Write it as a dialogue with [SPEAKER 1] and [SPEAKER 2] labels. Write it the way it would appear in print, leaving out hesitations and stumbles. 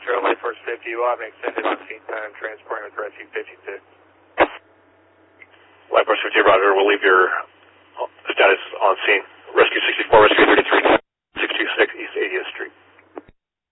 [SPEAKER 1] Zero, Light Force 50, you will have an extended on scene time transporting with Rescue 52.
[SPEAKER 2] Light Force 50, Roger. We'll leave your status on scene. Rescue 65.